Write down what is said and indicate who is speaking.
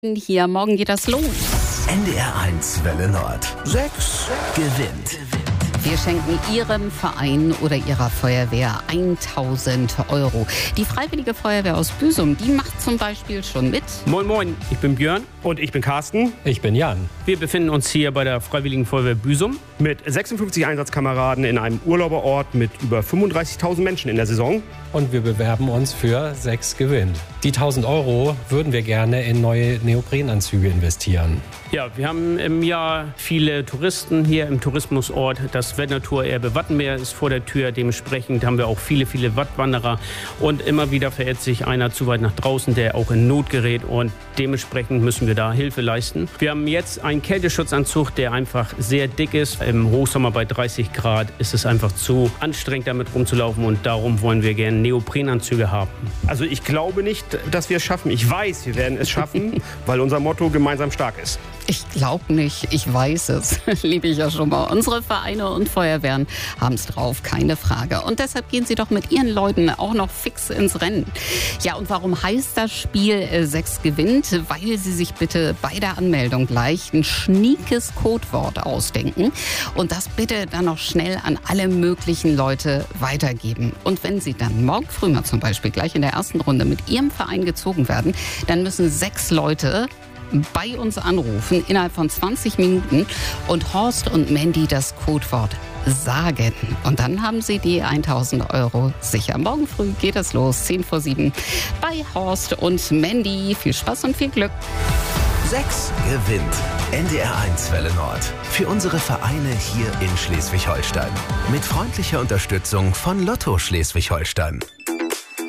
Speaker 1: Hier, morgen geht das los.
Speaker 2: NDR1 Welle Nord. 6 gewinnt.
Speaker 1: Wir schenken Ihrem Verein oder Ihrer Feuerwehr 1.000 €. Die Freiwillige Feuerwehr aus Büsum, die macht zum Beispiel schon mit.
Speaker 3: Moin Moin, ich bin Björn.
Speaker 4: Und ich bin Carsten.
Speaker 5: Ich bin Jan.
Speaker 3: Wir befinden uns hier bei der Freiwilligen Feuerwehr Büsum.
Speaker 4: Mit 56 Einsatzkameraden in einem Urlauberort mit über 35.000 Menschen in der Saison.
Speaker 5: Und wir bewerben uns für 6 gewinnt. Die 1.000 € würden wir gerne in neue Neoprenanzüge investieren.
Speaker 3: Ja, wir haben im Jahr viele Touristen hier im Tourismusort. Das Weltnaturerbe Wattenmeer ist vor der Tür. Dementsprechend haben wir auch viele Wattwanderer. Und immer wieder verirrt sich einer zu weit nach draußen, der auch in Not gerät. Und dementsprechend müssen wir da Hilfe leisten. Wir haben jetzt einen Kälteschutzanzug, der einfach sehr dick ist. Im Hochsommer bei 30 Grad ist es einfach zu anstrengend, damit rumzulaufen. Und darum wollen wir gerne Neoprenanzüge haben.
Speaker 4: Also ich glaube nicht, dass wir es schaffen. Ich weiß, wir werden es schaffen, weil unser Motto gemeinsam stark ist.
Speaker 1: Ich glaube nicht, ich weiß es. Liebe ich ja schon mal. Unsere Vereine und Feuerwehren haben es drauf, keine Frage. Und deshalb gehen Sie doch mit Ihren Leuten auch noch fix ins Rennen. Ja, und warum heißt das Spiel 6 gewinnt? Weil Sie sich bitte bei der Anmeldung gleich ein schniekes Codewort ausdenken und das bitte dann noch schnell an alle möglichen Leute weitergeben. Und wenn Sie dann morgen früh mal zum Beispiel gleich in der ersten Runde mit Ihrem Verein gezogen werden, dann müssen 6 Leute bei uns anrufen innerhalb von 20 Minuten und Horst und Mandy das Codewort sagen. Und dann haben Sie die 1.000 € sicher. Morgen früh geht es los, 7:10 bei Horst und Mandy. Viel Spaß und viel Glück.
Speaker 2: 6 gewinnt. NDR1 Welle Nord. Für unsere Vereine hier in Schleswig-Holstein. Mit freundlicher Unterstützung von Lotto Schleswig-Holstein.